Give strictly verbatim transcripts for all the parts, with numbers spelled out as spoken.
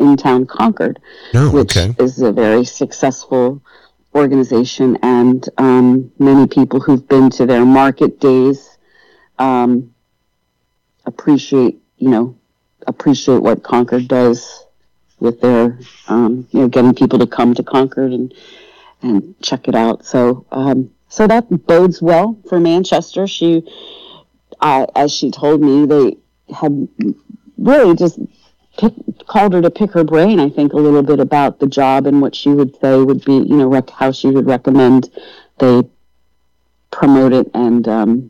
in town Concord, oh, which okay. is a very successful organization, and um, many people who've been to their market days um, appreciate, you know, appreciate what Concord does with their, um, you know, getting people to come to Concord and and check it out. So, um, so that bodes well for Manchester. She, uh, as she told me, they had really just pick, called her to pick her brain, I think, a little bit about the job and what she would say would be, you know, rec- how she would recommend they promote it and, um,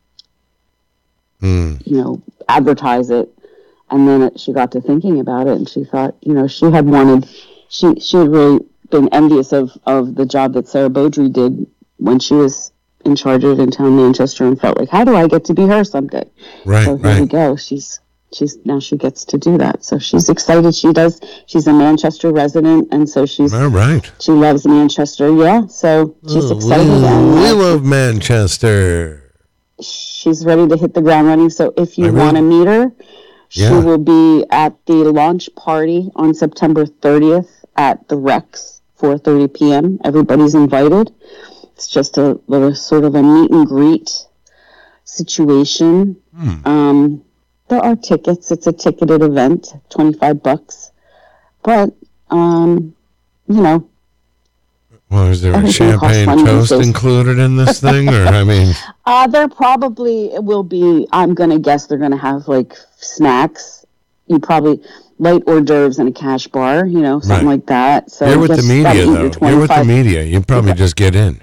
mm. you know, advertise it. And then it, she got to thinking about it, and she thought, you know, she had wanted, she she had really been envious of, of the job that Sarah Beaudry did when she was in charge of in town Manchester, and felt like, how do I get to be her someday? Right, so here right. we go. She's she's now she gets to do that. So she's excited. She does. She's a Manchester resident, and so she's all right. She loves Manchester. Yeah, so she's Oh, excited. we, and, we uh, love Manchester. She's ready to hit the ground running. So if you I want to really- meet her, she Yeah. will be at the launch party on September thirtieth at the Rex, four thirty p.m. Everybody's invited. It's just a little sort of a meet and greet situation. Hmm. Um, there are tickets. It's a ticketed event, twenty-five bucks. But, um, you know. Well, is there a Everything costs champagne money these toast days. included in this thing? Or, I mean, Uh, there probably will be, I'm going to guess they're going to have like snacks. You probably, light hors d'oeuvres and a cash bar, you know, something Right. like that. So you're with the just gotta media, eat your though. You're with the twenty-five media. You probably just get in.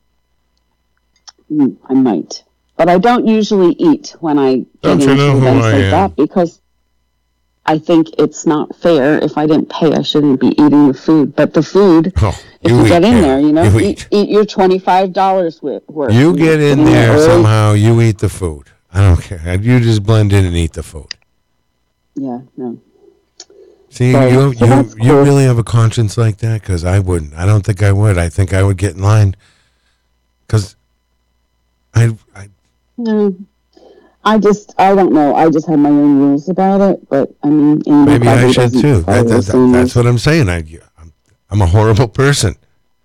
Mm, I might. But I don't usually eat when I get Don't you into know who events I like am? that, because I think it's not fair. If I didn't pay, I shouldn't be eating the food. But the food, Oh, if you you eat, get in yeah. there, you know, You eat, eat. eat your twenty-five dollars worth. You get know, in get there early. somehow. You eat the food. I don't care. You just blend in and eat the food. Yeah, no. See, So- you so you that's you cool. really have a conscience like that? Because I wouldn't. I don't think I would. I think I would get in line. Because I, I No. I just, I don't know. I just have my own rules about it. But, I mean, Amy maybe I probably should doesn't too. follow That, the that, same that's rules. what I'm saying. I, I'm, I'm a horrible person.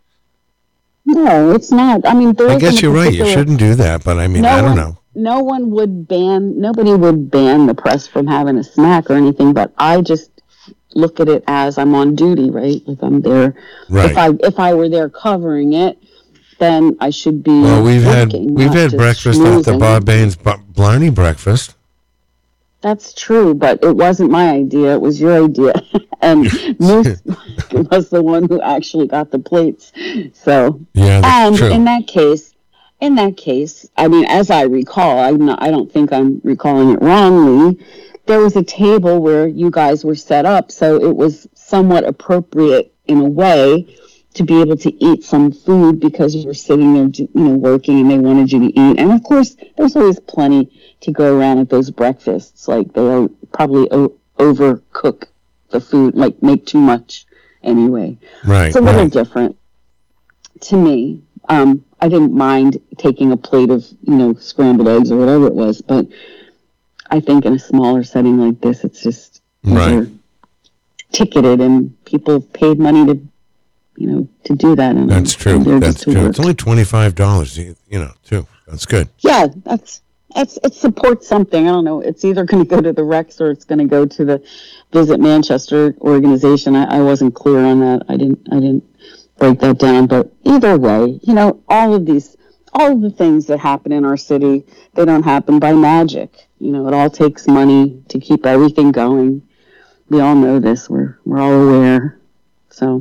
No, it's not. I mean, there I isn't guess a you're right. You particular- shouldn't do that. But I mean, no I don't one, know. No one would ban, nobody would ban the press from having a snack or anything, but I just look at it as I'm on duty, right? If I'm there, Right. if I if I were there covering it, then I should be Well, we've had working, we've not had just breakfast at the schmoozing. Bob Baines B- Blarney breakfast. That's true, but it wasn't my idea. It was your idea. And Moose was the one who actually got the plates. So, Yeah, that's and true. in that case, in that case, I mean, as I recall, I'm not, I don't think I'm recalling it wrongly. There was a table where you guys were set up, so it was somewhat appropriate in a way to be able to eat some food because you were sitting there, you know, working, and they wanted you to eat. And of course, there's always plenty to go around at those breakfasts. Like they probably o- overcook the food, like make too much anyway. Right. It's a little right. different to me. Um, I didn't mind taking a plate of, you know, scrambled eggs or whatever it was, but I think in a smaller setting like this, it's just these Right. are ticketed and people have paid money to, you know, to do that. And That's true. and they're That's just to true. work. It's only twenty-five dollars, you you know, too. That's good. Yeah, that's it's it supports something. I don't know. It's either going to go to the Rex or it's going to go to the Visit Manchester organization. I, I wasn't clear on that. I didn't. I didn't break that down. But either way, you know, all of these, all of the things that happen in our city, they don't happen by magic. You know, it all takes money to keep everything going. We all know this. We're we're all aware. So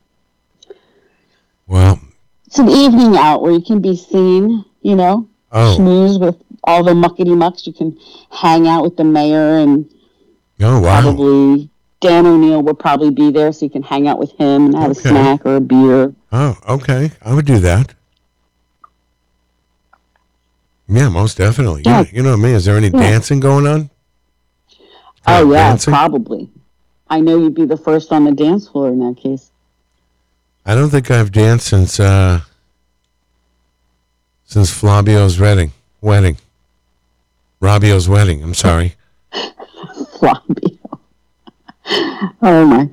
Well, it's an evening out where you can be seen. You know. oh, Schmooze with all the muckety mucks. You can hang out with the mayor, and oh, wow. probably Dan O'Neill will probably be there, so you can hang out with him and have Okay. a snack or a beer. Oh, okay. I would do that. Yeah, most definitely. Yeah. Yeah. You know me. Is there any Yeah. dancing going on? Oh yeah, dancing? probably. I know you'd be the first on the dance floor in that case. I don't think I've danced since uh, since Flavio's wedding. Wedding. Robbio's wedding. I'm sorry. Flavio. Oh my